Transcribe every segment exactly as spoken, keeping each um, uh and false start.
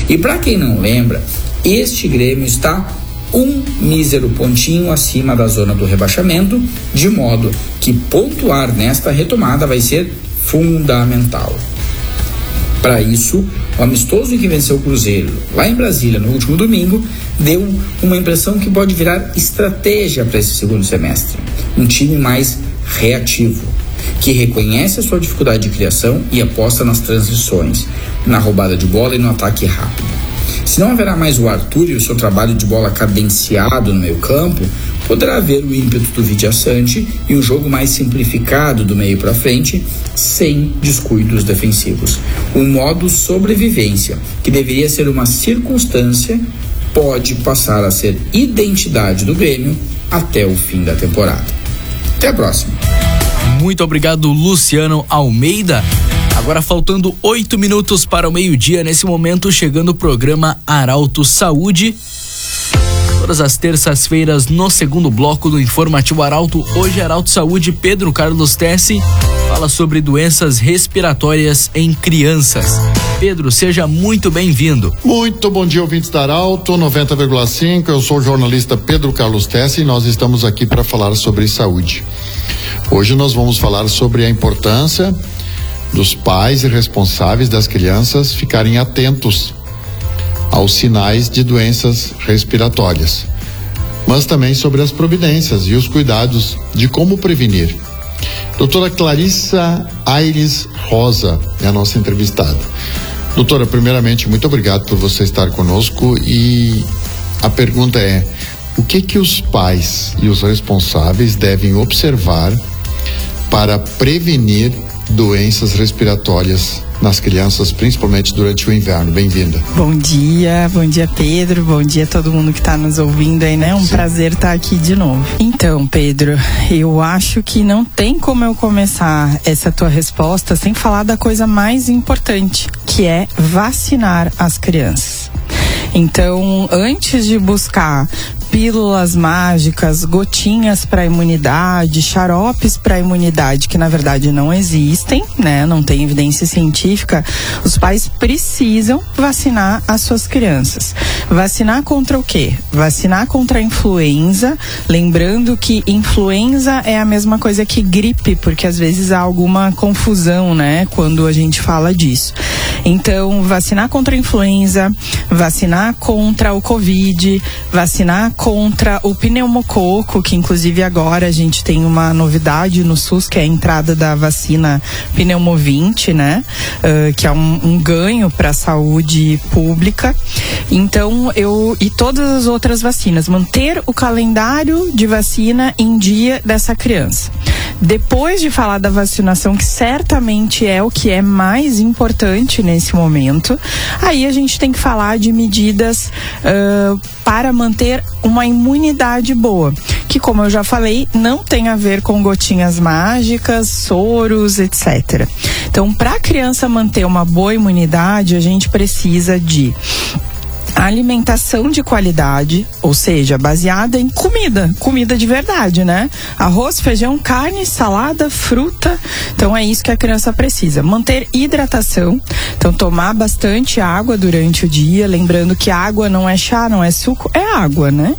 E para quem não lembra, este Grêmio está um mísero pontinho acima da zona do rebaixamento, de modo que pontuar nesta retomada vai ser fundamental. Para isso, o amistoso que venceu o Cruzeiro lá em Brasília no último domingo deu uma impressão que pode virar estratégia para esse segundo semestre. Um time mais reativo, que reconhece a sua dificuldade de criação e aposta nas transições, na roubada de bola e no ataque rápido. Se não haverá mais o Arthur e o seu trabalho de bola cadenciado no meio campo, poderá haver o ímpeto do Vidia Sante e um jogo mais simplificado do meio para frente, sem descuidos defensivos. O modo sobrevivência, que deveria ser uma circunstância, pode passar a ser identidade do Grêmio até o fim da temporada. Até a próxima. Muito obrigado, Luciano Almeida. Agora faltando oito minutos para o meio-dia, nesse momento chegando o programa Arauto Saúde. Todas as terças-feiras no segundo bloco do Informativo Arauto. Hoje Arauto Saúde, Pedro Carlos Tessi fala sobre doenças respiratórias em crianças. Pedro, seja muito bem-vindo. Muito bom dia, ouvintes da Arauto noventa vírgula cinco. Eu sou o jornalista Pedro Carlos Tessi e nós estamos aqui para falar sobre saúde. Hoje nós vamos falar sobre a importância dos pais e responsáveis das crianças ficarem atentos aos sinais de doenças respiratórias, mas também sobre as providências e os cuidados de como prevenir. Doutora Clarissa Aires Rosa é a nossa entrevistada. Doutora, primeiramente, muito obrigado por você estar conosco e a pergunta é: o que que os pais e os responsáveis devem observar para prevenir doenças respiratórias nas crianças, principalmente durante o inverno? Bem-vinda. Bom dia, bom dia Pedro, bom dia a todo mundo que está nos ouvindo aí, né? Um Sim. prazer estar aqui de novo. Então, Pedro, eu acho que não tem como eu começar essa tua resposta sem falar da coisa mais importante, que é vacinar as crianças. Então, antes de buscar pílulas mágicas, gotinhas para imunidade, xaropes para imunidade, que na verdade não existem, né? Não tem evidência científica. Os pais precisam vacinar as suas crianças. Vacinar contra o quê? Vacinar contra a influenza, lembrando que influenza é a mesma coisa que gripe, porque às vezes há alguma confusão, né? Quando a gente fala disso. Então, vacinar contra a influenza, vacinar contra o Covid, vacinar contra o pneumococo, que inclusive agora a gente tem uma novidade no SUS, que é a entrada da vacina Pneumovinte, né? Uh, que é um, um ganho para a saúde pública. Então, eu e todas as outras vacinas, manter o calendário de vacina em dia dessa criança. Depois de falar da vacinação, que certamente é o que é mais importante nesse momento, aí a gente tem que falar de medidas uh, para manter uma imunidade boa, que, como eu já falei, não tem a ver com gotinhas mágicas, soros, etcétera. Então, para a criança manter uma boa imunidade, a gente precisa de alimentação de qualidade, ou seja, baseada em comida, comida de verdade, né? Arroz, feijão, carne, salada, fruta. Então é isso que a criança precisa. Manter hidratação, então tomar bastante água durante o dia, lembrando que água não é chá, não é suco, é água, né?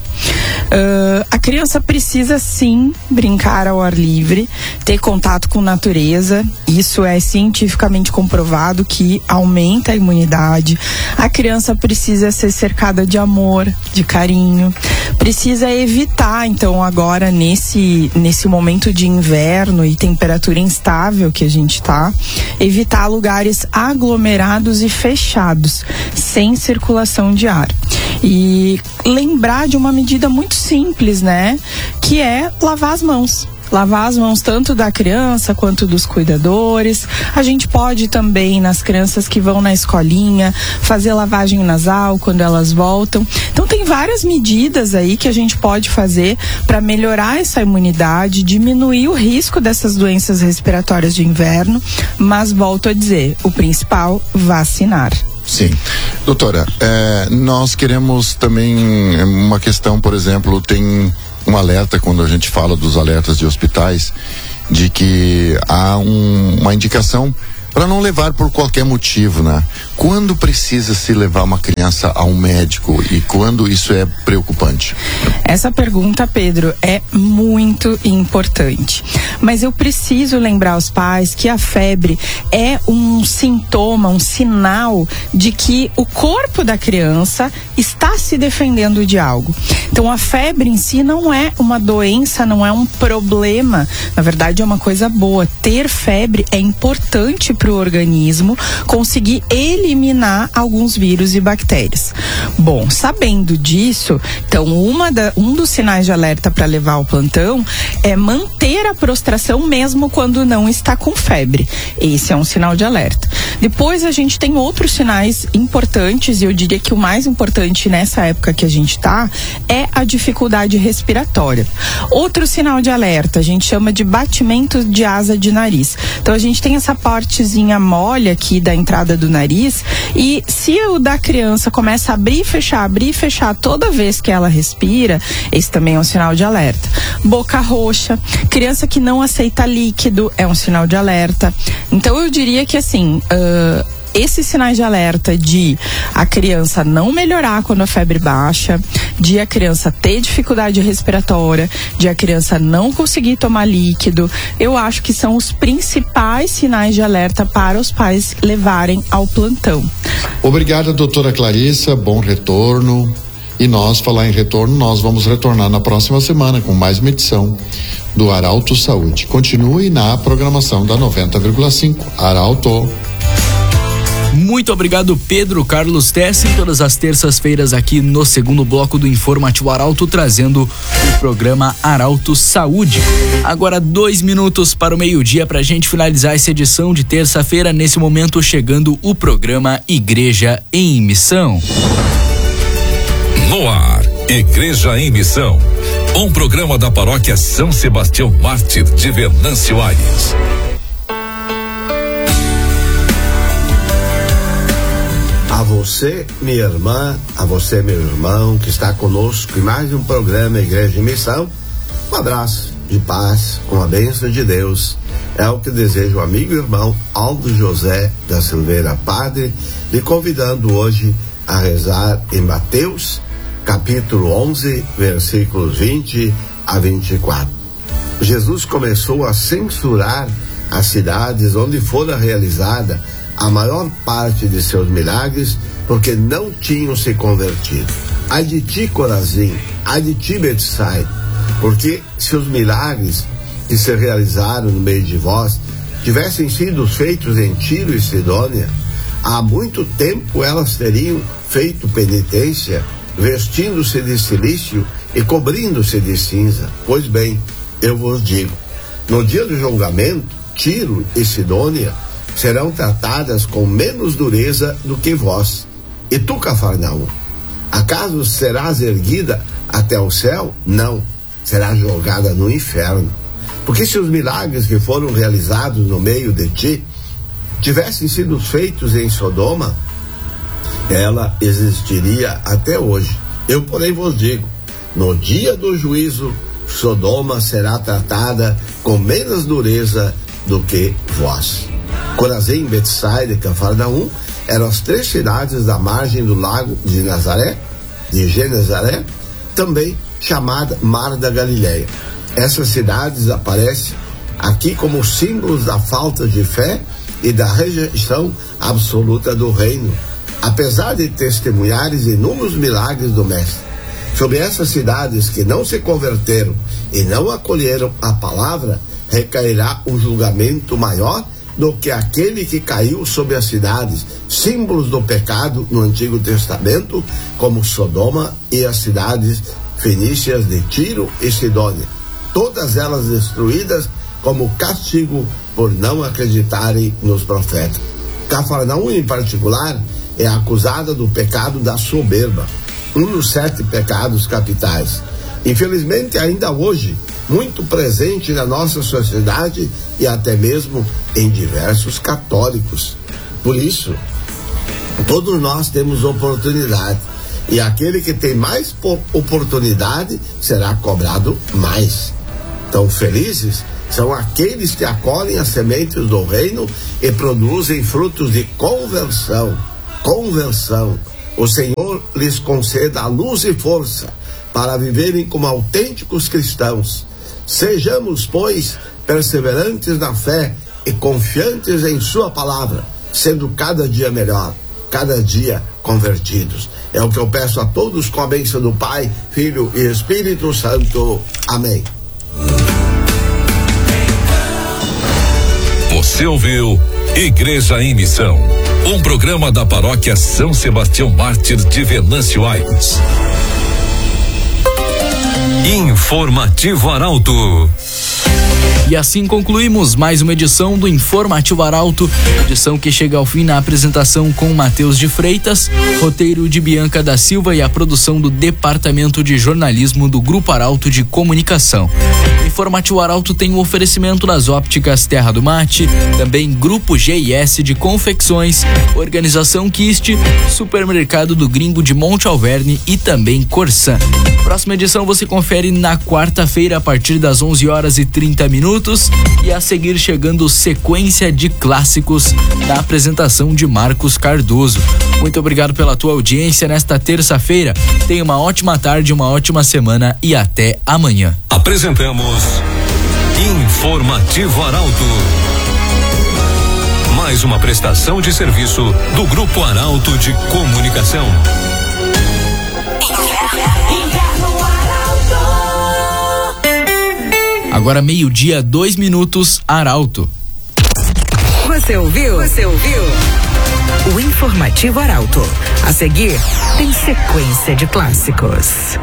Uh, a criança precisa sim brincar ao ar livre, ter contato com natureza. Isso é cientificamente comprovado que aumenta a imunidade. A criança precisa ser cercada de amor, de carinho. Precisa evitar, então, agora nesse, nesse momento de inverno e temperatura instável que a gente tá, evitar lugares aglomerados e fechados, sem circulação de ar. E lembrar de uma medida muito simples, né? Que é lavar as mãos. Lavar as mãos tanto da criança quanto dos cuidadores. A gente pode também, nas crianças que vão na escolinha, fazer lavagem nasal quando elas voltam. Então tem várias medidas aí que a gente pode fazer para melhorar essa imunidade, diminuir o risco dessas doenças respiratórias de inverno, mas volto a dizer, o principal, vacinar. Sim. Doutora, é, nós queremos também uma questão, por exemplo, tem um alerta quando a gente fala dos alertas de hospitais, de que há um, uma indicação para não levar por qualquer motivo, né? Quando precisa se levar uma criança a um médico e quando isso é preocupante? Essa pergunta, Pedro, é muito importante. Mas eu preciso lembrar aos pais que a febre é um sintoma, um sinal de que o corpo da criança está se defendendo de algo. Então a febre em si não é uma doença, não é um problema. Na verdade é uma coisa boa. Ter febre é importante para o organismo conseguir eliminar alguns vírus e bactérias. Bom, sabendo disso, então uma da, um dos sinais de alerta para levar ao plantão é manter a prostração mesmo quando não está com febre. Esse é um sinal de alerta. Depois a gente tem outros sinais importantes, e eu diria que o mais importante nessa época que a gente está é a dificuldade respiratória. Outro sinal de alerta a gente chama de batimento de asa de nariz. Então a gente tem essa partezinha mole aqui da entrada do nariz, e se o da criança começa a abrir e fechar, abrir e fechar toda vez que ela respira, esse também é um sinal de alerta. Boca roxa, criança que não aceita líquido é um sinal de alerta. Então eu diria que assim, uh, esses sinais de alerta de a criança não melhorar quando a febre baixa, de a criança ter dificuldade respiratória, de a criança não conseguir tomar líquido, eu acho que são os principais sinais de alerta para os pais levarem ao plantão. Obrigada, doutora Clarissa, bom retorno. E nós, falar em retorno, nós vamos retornar na próxima semana com mais uma edição do Arauto Saúde. Continue na programação da noventa vírgula cinco. Arauto. Muito obrigado, Pedro Carlos Tessin, todas as terças-feiras aqui no segundo bloco do Informativo Arauto, trazendo o programa Arauto Saúde. Agora dois minutos para o meio-dia para a gente finalizar essa edição de terça-feira, nesse momento chegando o programa Igreja em Missão. No ar, Igreja em Missão, um programa da paróquia São Sebastião Mártir de Venâncio Aires. A você, minha irmã, a você, meu irmão, que está conosco em mais um programa Igreja em Missão, um abraço de paz, com a bênção de Deus. É o que deseja o amigo e irmão Aldo José da Silveira Padre, lhe convidando hoje a rezar em Mateus, capítulo onze, versículos vinte a vinte e quatro. Jesus começou a censurar as cidades onde fora realizada a maior parte de seus milagres, porque não tinham se convertido. Ai de ti, Corazim, ai de ti, Betsaida, porque se os milagres que se realizaram no meio de vós tivessem sido feitos em Tiro e Sidônia, há muito tempo elas teriam feito penitência, vestindo-se de cilício e cobrindo-se de cinza. Pois bem, eu vos digo, no dia do julgamento, Tiro e Sidônia serão tratadas com menos dureza do que vós. E tu, Cafarnaum, acaso serás erguida até o céu? Não, serás jogada no inferno. Porque se os milagres que foram realizados no meio de ti tivessem sido feitos em Sodoma, ela existiria até hoje. Eu, porém, vos digo, no dia do juízo, Sodoma será tratada com menos dureza do que vós. Corazim, Betsaida e Cafarnaum eram as três cidades da margem do lago de Nazaré, de Genezaré, também chamada Mar da Galileia. Essas cidades aparecem aqui como símbolos da falta de fé e da rejeição absoluta do reino, apesar de testemunhares inúmeros milagres do Mestre. Sobre essas cidades que não se converteram e não acolheram a palavra, recairá um julgamento maior do que aquele que caiu sobre as cidades, símbolos do pecado no Antigo Testamento, como Sodoma e as cidades fenícias de Tiro e Sidônia, todas elas destruídas como castigo por não acreditarem nos profetas. Cafarnaum, em particular, é acusada do pecado da soberba, um dos sete pecados capitais. Infelizmente, ainda hoje, muito presente na nossa sociedade e até mesmo em diversos católicos. Por isso, todos nós temos oportunidade, e aquele que tem mais oportunidade será cobrado mais. Então, felizes são aqueles que acolhem as sementes do reino e produzem frutos de conversão. Conversão. O Senhor lhes conceda a luz e força para viverem como autênticos cristãos. Sejamos, pois, perseverantes na fé e confiantes em sua palavra, sendo cada dia melhor, cada dia convertidos. É o que eu peço a todos com a bênção do Pai, Filho e Espírito Santo. Amém. Você ouviu Igreja em Missão, um programa da Paróquia São Sebastião Mártir de Venâncio Aires. Informativo Arauto. E assim concluímos mais uma edição do Informativo Arauto, edição que chega ao fim na apresentação com Matheus de Freitas, roteiro de Bianca da Silva e a produção do Departamento de Jornalismo do Grupo Arauto de Comunicação. O Informativo Arauto tem o um oferecimento das ópticas Terra do Mate, também Grupo G I S de Confecções, Organização Kist, Supermercado do Gringo de Monte Alverne e também Corsã. Próxima edição você confere na quarta-feira a partir das onze horas e trinta minutos e a seguir chegando sequência de clássicos da apresentação de Marcos Cardoso. Muito obrigado pela tua audiência nesta terça-feira. Tenha uma ótima tarde, uma ótima semana e até amanhã. Apresentamos Informativo Arauto. Mais uma prestação de serviço do Grupo Arauto de Comunicação. Agora meio-dia, dois minutos, Arauto. Você ouviu? Você ouviu? O Informativo Arauto. A seguir, tem sequência de clássicos.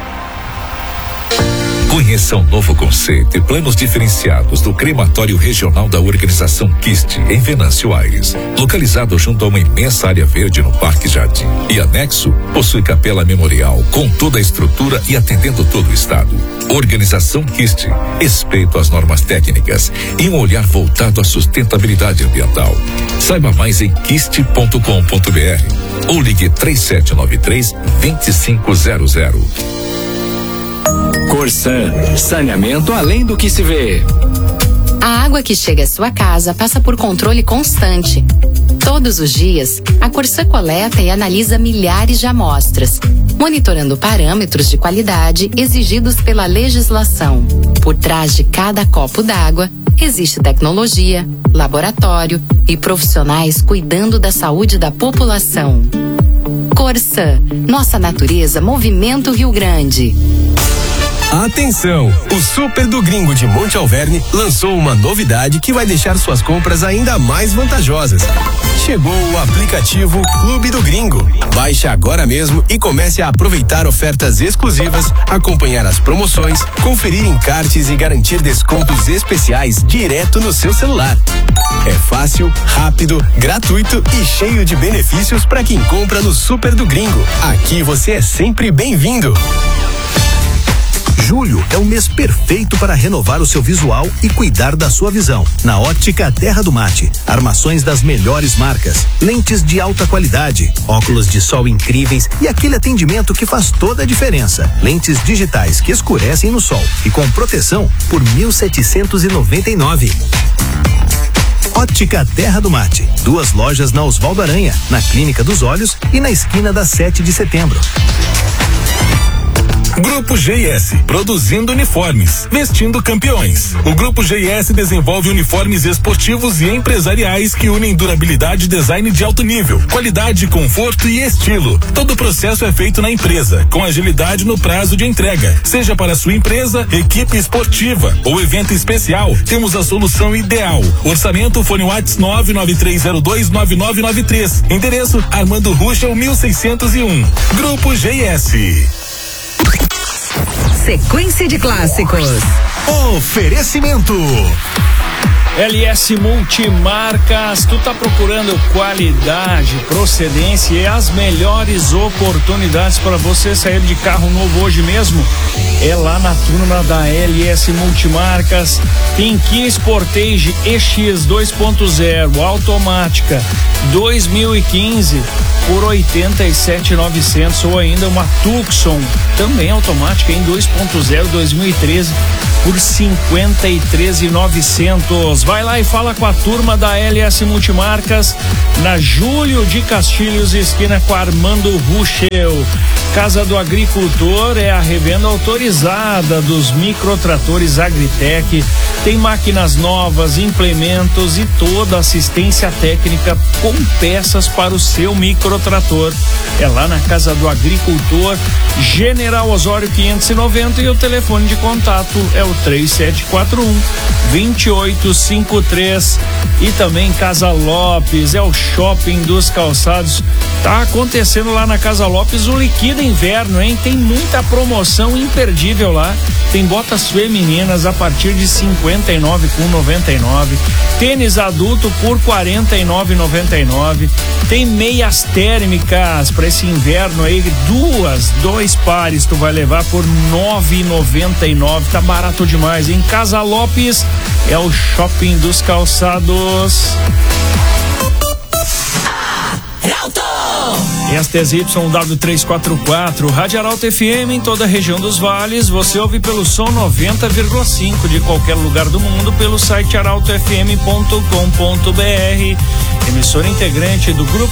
Conheça o novo conceito e planos diferenciados do crematório regional da organização Kist, em Venâncio Aires. Localizado junto a uma imensa área verde no Parque Jardim. E anexo, possui capela memorial, com toda a estrutura e atendendo todo o estado. Organização Kist, respeito às normas técnicas e um olhar voltado à sustentabilidade ambiental. Saiba mais em kist ponto com ponto br ou ligue três sete nove três, dois cinco zero zero. Corsã, saneamento além do que se vê. A água que chega à sua casa passa por controle constante. Todos os dias, a Corsã coleta e analisa milhares de amostras, monitorando parâmetros de qualidade exigidos pela legislação. Por trás de cada copo d'água, existe tecnologia, laboratório e profissionais cuidando da saúde da população. Corsã, nossa natureza movimenta o Rio Grande. Atenção! O Super do Gringo de Monte Alverne lançou uma novidade que vai deixar suas compras ainda mais vantajosas. Chegou o aplicativo Clube do Gringo. Baixe agora mesmo e comece a aproveitar ofertas exclusivas, acompanhar as promoções, conferir encartes e garantir descontos especiais direto no seu celular. É fácil, rápido, gratuito e cheio de benefícios para quem compra no Super do Gringo. Aqui você é sempre bem-vindo. Julho é o mês perfeito para renovar o seu visual e cuidar da sua visão. Na Óptica Terra do Mate, armações das melhores marcas, lentes de alta qualidade, óculos de sol incríveis e aquele atendimento que faz toda a diferença. Lentes digitais que escurecem no sol e com proteção por mil setecentos e noventa e nove. Óptica Terra do Mate, duas lojas na Osvaldo Aranha, na Clínica dos Olhos e na esquina da sete de setembro. Grupo G I S, produzindo uniformes, vestindo campeões. O Grupo G I S desenvolve uniformes esportivos e empresariais que unem durabilidade e design de alto nível, qualidade, conforto e estilo. Todo o processo é feito na empresa, com agilidade no prazo de entrega. Seja para sua empresa, equipe esportiva ou evento especial, temos a solução ideal. Orçamento fone WhatsApp nove nove três zero dois nove nove nove três. Endereço Armando Ruschel mil seiscentos e um. Grupo G I S. Sequência de clássicos. Oferecimento L S Multimarcas, tu tá procurando qualidade, procedência e as melhores oportunidades para você sair de carro novo hoje mesmo? É lá na turma da L S Multimarcas. Tem Kia Sportage E X dois ponto zero automática dois mil e quinze por oitenta e sete mil e novecentos ou ainda uma Tucson também automática em dois ponto zero dois mil e treze por cinquenta e três mil e novecentos. Vai lá e fala com a turma da L S Multimarcas na Júlio de Castilhos, esquina com Armando Ruschel. Casa do Agricultor é a revenda autorizada dos microtratores Agritec. Tem máquinas novas, implementos e toda assistência técnica com peças para o seu microtrator. É lá na Casa do Agricultor, General Osório quinhentos e noventa, e o telefone de contato é o três sete quatro um, dois oito cinco três. E também Casa Lopes, é o shopping dos calçados. Tá acontecendo lá na Casa Lopes o Liquida Inverno, hein? Tem muita promoção imperdível lá. Tem botas femininas a partir de cinquenta e nove com noventa e nove. Tênis adulto por quarenta e nove e noventa e nove. Tem meias térmicas para esse inverno aí, duas, dois pares tu vai levar por nove e noventa e nove. Tá barato demais. Em Casa Lopes é o shopping dos calçados. S T Z Y W trezentos e quarenta e quatro, Rádio Arauto F M em toda a região dos vales. Você ouve pelo som noventa vírgula cinco de qualquer lugar do mundo pelo site arauto f m ponto com ponto b r. Emissora integrante do Grupo